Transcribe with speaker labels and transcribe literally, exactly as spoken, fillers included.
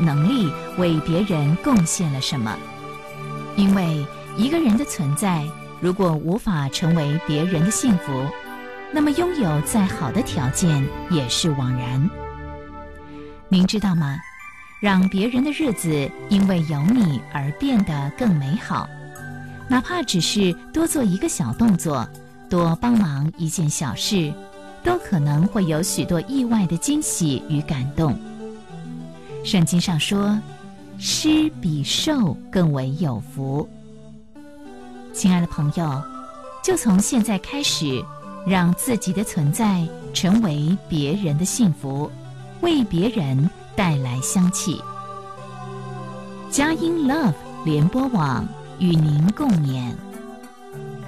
Speaker 1: 能力为别人贡献了什么。因为一个人的存在，如果无法成为别人的幸福，那么拥有再好的条件也是枉然。您知道吗？让别人的日子因为有你而变得更美好，哪怕只是多做一个小动作，多帮忙一件小事，都可能会有许多意外的惊喜与感动。圣经上说，施比受更为有福。亲爱的朋友，就从现在开始，让自己的存在成为别人的幸福，为别人带来香气。佳音 Love 联播网与您共勉。